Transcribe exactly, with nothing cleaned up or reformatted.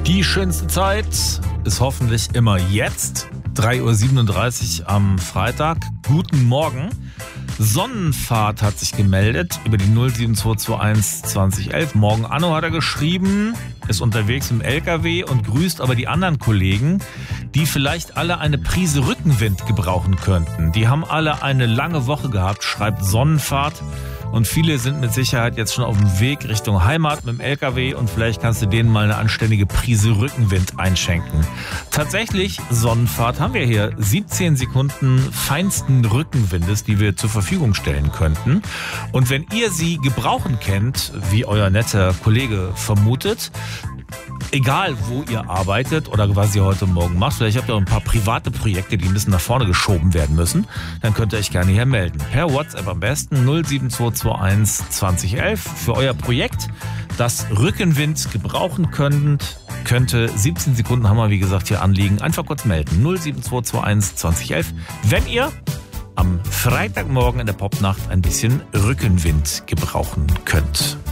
Die schönste Zeit ist hoffentlich immer jetzt. drei Uhr siebenunddreißig am Freitag. Guten Morgen. Sonnenfahrt hat sich gemeldet über die null sieben zwei zwei eins zwanzig elf. Morgen Anno hat er geschrieben, ist unterwegs im L K W und grüßt aber die anderen Kollegen, die vielleicht alle eine Prise Rückenwind gebrauchen könnten. Die haben alle eine lange Woche gehabt, schreibt Sonnenfahrt. Und viele sind mit Sicherheit jetzt schon auf dem Weg Richtung Heimat mit dem L K W und vielleicht kannst du denen mal eine anständige Prise Rückenwind einschenken. Tatsächlich, Sonnenfahrt, haben wir hier siebzehn Sekunden feinsten Rückenwindes, die wir zur Verfügung stellen könnten. Und wenn ihr sie gebrauchen kennt, wie euer netter Kollege vermutet, egal wo ihr arbeitet oder was ihr heute Morgen macht, vielleicht habt ihr auch ein paar private Projekte, die ein bisschen nach vorne geschoben werden müssen, dann könnt ihr euch gerne hier melden. Per WhatsApp am besten null sieben zwei zwei eins zwanzig elf für euer Projekt, das Rückenwind gebrauchen könnt, könnte. siebzehn Sekunden haben wir, wie gesagt, hier anliegen. Einfach kurz melden. null sieben zwei zwei eins zwanzig elf, wenn ihr am Freitagmorgen in der Popnacht ein bisschen Rückenwind gebrauchen könnt.